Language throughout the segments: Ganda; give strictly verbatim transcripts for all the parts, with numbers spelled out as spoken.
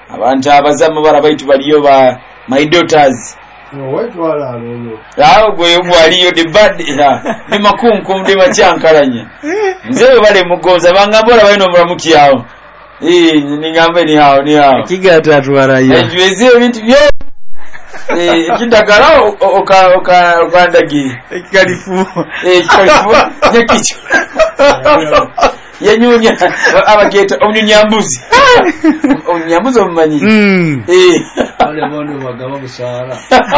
abantu abazama bara baitu baliyo ba my daughters watu wala alo lao gwe gwaliyo de bad ni makunku ndi macyankalanya nzewe bale mugoza bangabora bayino muramuki yawo eh ningambe ni hao ni hao kigata twarayo ejweze ebintu byo eh kindagala oka oka okandagi ekalifu eh kalifu nekicho yanyunya abageta omunyambuzi omunyambuzi omumanyi eh wale bondo bagaba busara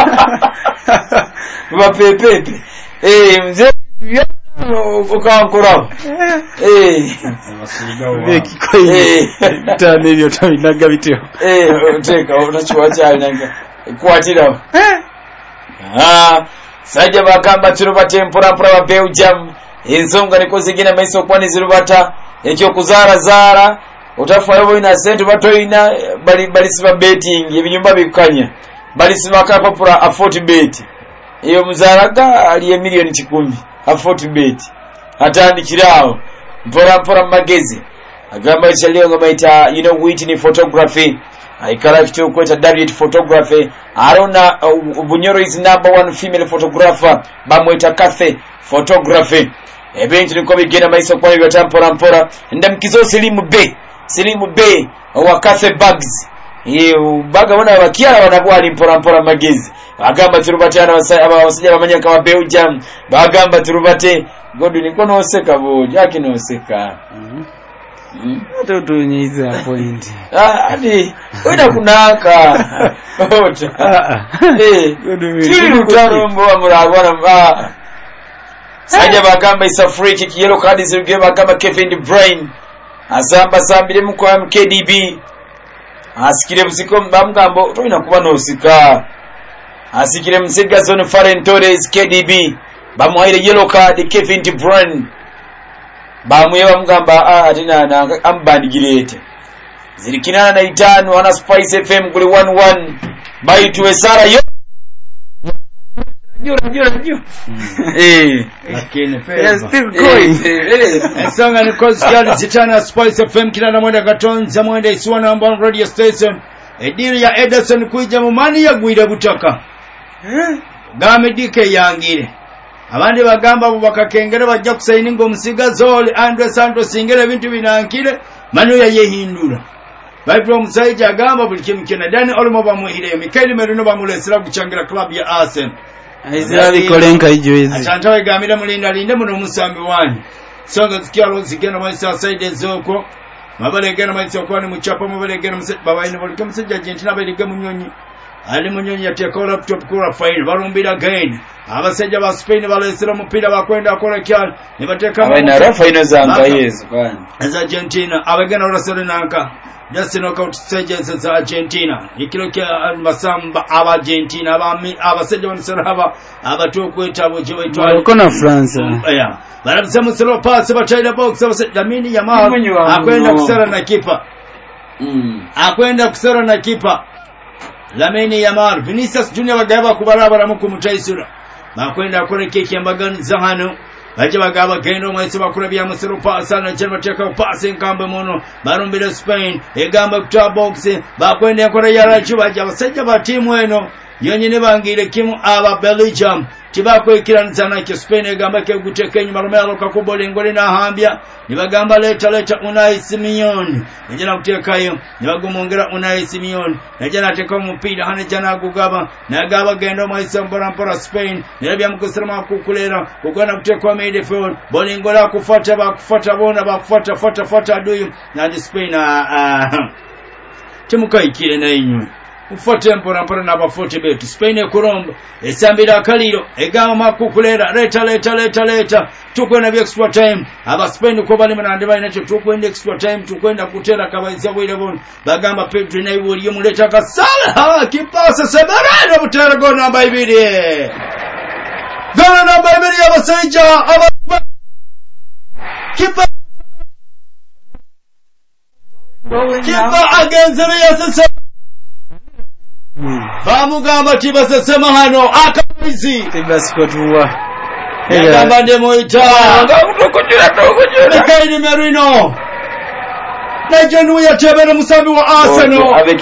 bapepepe eh mze ukankura eh ekikoyi eh tane byo tabinaga bityo eh teka unachiwacha nanga kwatira ah saje bakamba turuba tempura pura ba Belgium ensonga niko zigina maiso kwani zirubata ekyo kuzara zara utafayo ina sente batoina bali bali siba betting ebinyumba bikanya bali siba kapapura a forty bet iyo muzaraga ali milioni kikumi a forty bet atandikirawo mpora mpora magezi agamba chalio ngabaita you know Whitney photography aikala kitu kweta David photography arona uh, Bunyoro is number one female photographer bamweta Kathe photography ebintu niko bigenda maiso kwa hivyo tampora mpora ndamkizo Silimu Bay Silimu Bay wa Kathe bags iyo baga wana bakiara wanabwali mpora mpora magezi bagamba turubatana abasajja bamanya kama Belgium bagamba turubate godu niko no seka bo jaki no seka mm to to nyiza point ah adi wenda kunaka ota eh godu tiri utarombo amuragwana ah saja bagamba isa free kick yellow card zirugye bagamba Kevin De Bruyne asamba sambire mu kwa K D B asikire busiko bamugambo toina kuba no sika asikire msiga zone Ferran Torres K D B bamuhaire yellow card Kevin De Bruyne bamuye bamugamba atina na ambandigirete zirikinana na itano ana Spice F M kuli one one baitu esara yo Jura jura jura eh lakini pesa still going esanga ni kozi zitana Spice F M kila na mwenda gatonza mwenda iswana number radio station ediri ya Edison kuija mumani ya gwira butaka eh game dike yangire abandi bagamba abo bakakengera bajja kusaininga omusiga zoli Andre Santos singere bintu binankire manu ya yehindura Bible omusaija agamba buli kimu kina Dani Olmo bamuhire Mikaeli Merino bamulesera kuchangira club ya Arsenal Aizali kolenka ijoezi atantawe gamira mulinda linde muno musambi wanyu songa zikyalo zigenda maisa side zoko mabale gena maisa kwani muchapa mabale gena mse babaine bolike musajja Argentina balige munyonyi ali munyonyi yatekola laptop kura file barumbira again abasajja ba Spain balesera mupira bakwenda akola kyal nibateka abana rafa ino zanga yesu kwani as Argentina abagena urasore nanka just knockout stages za Argentina ikilo kya masamba aba Argentina abami abasajja banisera aba abatokweta boje baitwa kona France yeah barabisa muselo pass bataida box abasajja mini Yamal akwenda kusera na kipa mm akwenda kusera na kipa Lamine Yamal Vinicius Junior bagaba kubarabara mu kumutaisura bakwenda kore keke mbagani za hano baje bagaba gendo mwese bakurabya musero pass na chema teka pass nkambe mono barumbira Spain egamba kuta box bakwenda kore yarachu baje abasajja ba timu eno yonyine bangire kimu aba Belgium tibakwekiraniza na Spain egamba ke guteka nyuma Romelu kakubole ngole na hambya nibagamba leta leta Unai Simon njana kutekayo nibagumongera Unai Simon njana ateka umupira hane jana kugaba nagaba gendo maisa mbora mbora Spain nibya mkusema kukulera kugana kuteka midfield bole ngola kufuata bakufuata bona bakufuata fuata fuata adui na Spain ah timukaikire na inyu ufote mpora mpora na bafote betu Spain kuromba esambira kaliro egama makukulera leta leta leta leta tukwenda bya extra time aba Spain ko bali mna ndiba inacho tukwenda extra time tukwenda kutera kabaizya bwire bon bagamba Pedro na iwo liyo muleta kasala ha kipasa sebarana butera gona baibiri gona na baibiri abasajja aba kipa kipa agenzere yasasa bamugamba tibasesema hano akabizi tibasikotuwa yagamba ndemo ita ngakutokotera tokotera Mikaeli Merino na jenu ya tebere musambi wa Arsenal